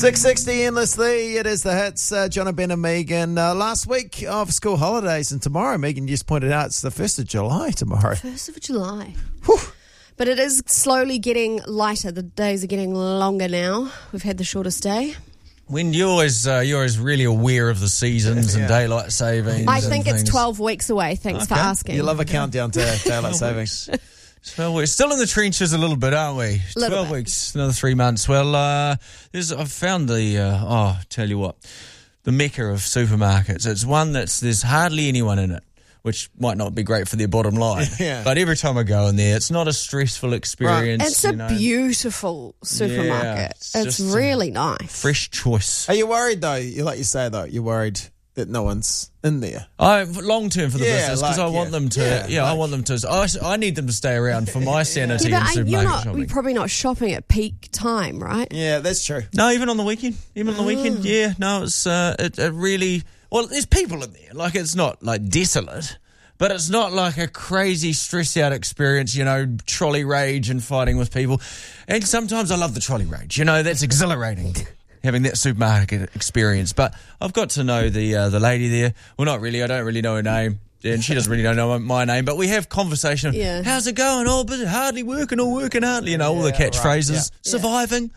660 endlessly. It is the hits. John, Ben and Megan. Last week of school holidays, and tomorrow, Megan just pointed out, it's the 1st of July tomorrow. 1st of July. Whew. But it is slowly getting lighter. The days are getting longer now. We've had the shortest day. When you're always really aware of the seasons and daylight savings. I think and it's things. 12 weeks away. Thanks for asking. You love a countdown to daylight savings. 12 weeks. Still in the trenches a little bit, aren't we? 12 weeks, another 3 months. Well, I've found tell you what, the mecca of supermarkets. It's one there's hardly anyone in it, which might not be great for their bottom line. Yeah. But every time I go in there, it's not a stressful experience. Right. It's a beautiful supermarket. It's really nice. Fresh choice. Are you worried, though? Like you say, though, you're worried that no one's in there. Long term for the business, because I want them to. I want them to. I need them to stay around for my sanity in supermarket shopping. You're probably not shopping at peak time, right? Yeah, that's true. No, even on the weekend. Yeah. No, it's it really. Well, there's people in there. Like, it's not like desolate, but it's not like a crazy stressed out experience. Trolley rage and fighting with people. And sometimes I love the trolley rage. That's exhilarating. Having that supermarket experience. But I've got to know the lady there. Well, not really. I don't really know her name. And she doesn't really know my name. But we have conversation. Yeah. How's it going? Oh, but hardly working or working hardly. All the catchphrases. Right. Yeah. Surviving.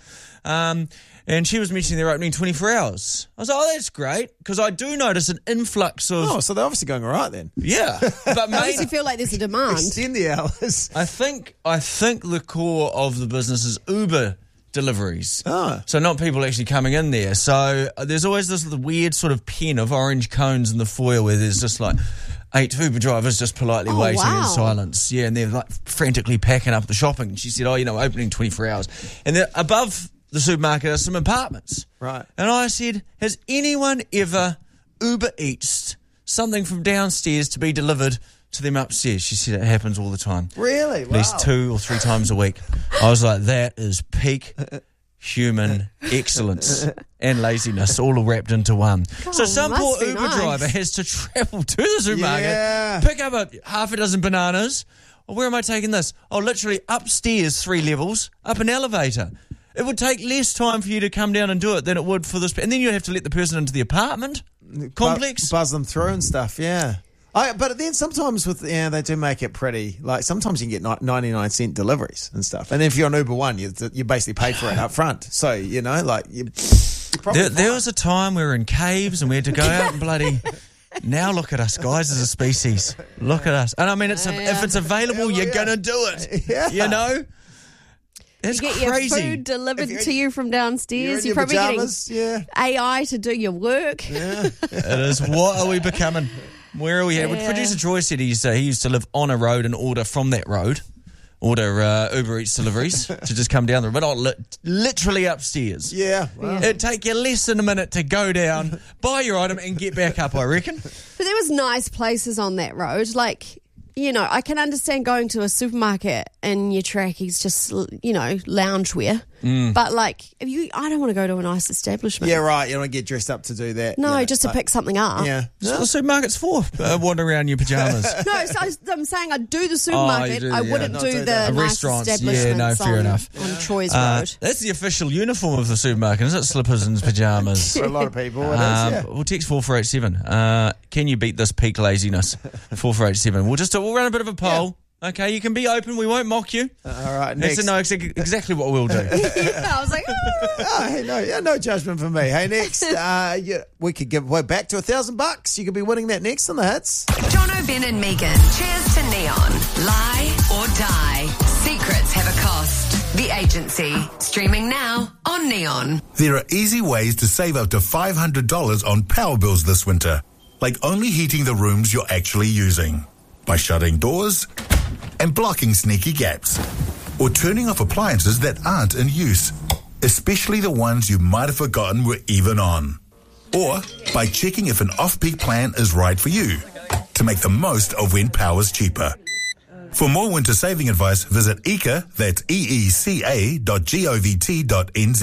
And she was mentioning they're opening 24 hours. I was like, that's great. Because I do notice an influx of... Oh, so they're obviously going all right then. Yeah. But makes you feel like there's a demand. Extend the hours. I think the core of the business is Uber deliveries. So not people actually coming in there. So there's always this weird sort of pen of orange cones in the foyer where there's just like 8 Uber drivers just politely waiting in silence. Yeah, and they're like frantically packing up the shopping. And she said, opening 24 hours. And then above the supermarket are some apartments. Right. And I said, has anyone ever Uber Eats something from downstairs to be delivered to them upstairs? She said it happens all the time. Really? Wow. At least 2 or 3 times a week. I was like, that is peak human excellence and laziness all wrapped into one. So some poor Uber driver has to travel to the supermarket, pick up half a dozen bananas. Oh, where am I taking this? Oh, literally upstairs 3 levels, up an elevator. It would take less time for you to come down and do it than it would for this. And then you'd have to let the person into the apartment complex. Buzz them through and stuff, yeah. But then sometimes they do make it pretty. Like sometimes you can get 99-cent deliveries and stuff. And then if you're on Uber One, you basically pay for it up front. So, there was a time we were in caves and we had to go out and bloody... Now look at us, guys, as a species. Look at us. And I mean, if it's available, you're going to do it. Yeah. It's you get crazy. Your food delivered to you from downstairs. You're probably pajamas, getting AI to do your work. Yeah. It is. What are we becoming? Where are we at? Yeah. Producer Troy said he used to live on a road and order from that road. Order Uber Eats deliveries to just come down the road, but not literally upstairs. Yeah. Wow. It'd take you less than a minute to go down, buy your item and get back up, I reckon. But there was nice places on that road. Like, I can understand going to a supermarket and your trackies just, loungewear. But I don't want to go to a nice establishment. Yeah, right. You don't get dressed up to do that. No, just to pick something up. Yeah. That's what the supermarket's for. Wander around in your pajamas. No, so I'm saying I'd do the supermarket. I wouldn't do the nice establishments. Yeah, no, fair enough. On Troy's Road. That's the official uniform of the supermarket, isn't it? Slippers and pajamas. For a lot of people, it is, yeah. We'll text 4487. Can you beat this peak laziness? 4487. We'll run a bit of a poll. Yeah. Okay, you can be open. We won't mock you. All right, next. Exactly what we'll do. I was like, no judgment from me. Hey, next, we could give away back to $1,000. You could be winning that next on the hits. Jono, Ben and Megan. Cheers to Neon. Lie or die. Secrets have a cost. The Agency. Streaming now on Neon. There are easy ways to save up to $500 on power bills this winter. Like only heating the rooms you're actually using. By shutting doors and blocking sneaky gaps. Or turning off appliances that aren't in use, especially the ones you might have forgotten were even on. Or by checking if an off-peak plan is right for you to make the most of when power's cheaper. For more winter saving advice, visit EECA, that's EECA.govt.nz.